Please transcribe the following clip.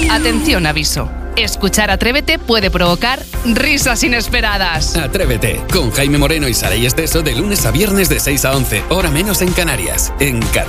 Atención, aviso. Escuchar Atrévete puede provocar risas inesperadas. Atrévete, con Jaime Moreno y Saray Esteso de lunes a viernes de 6 a 11, hora menos en Canarias, en Canal